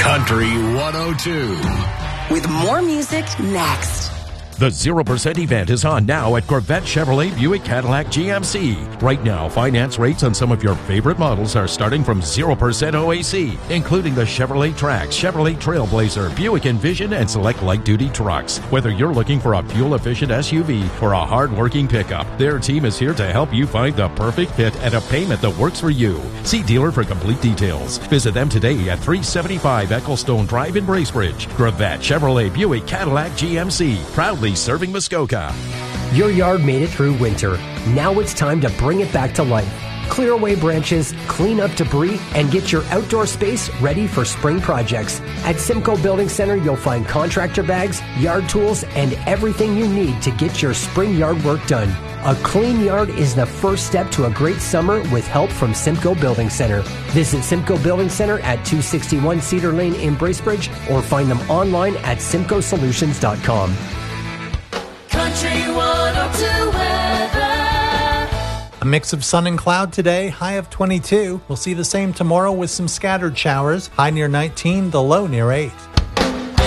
Country 102. With more music next. The 0% event is on now at Corvette, Chevrolet, Buick, Cadillac, GMC. Right now, finance rates on some of your favorite models are starting from 0% OAC, including the Chevrolet Trax, Chevrolet Trailblazer, Buick Envision, and select light-duty trucks. Whether you're looking for a fuel-efficient SUV or a hard-working pickup, their team is here to help you find the perfect fit at a payment that works for you. See dealer for complete details. Visit them today at 375 Ecclestone Drive in Bracebridge. Corvette, Chevrolet, Buick, Cadillac, GMC. Proudly serving Muskoka. Your yard made it through winter. Now it's time to bring it back to life. Clear away branches, clean up debris, and get your outdoor space ready for spring projects. At Simcoe Building Center, you'll find contractor bags, yard tools, and everything you need to get your spring yard work done. A clean yard is the first step to a great summer with help from Simcoe Building Center. Visit Simcoe Building Center at 261 Cedar Lane in Bracebridge or find them online at simcoesolutions.com. Country 102 weather. A mix of sun and cloud today, high of 22. We'll see the same tomorrow with some scattered showers, high near 19, the low near 8.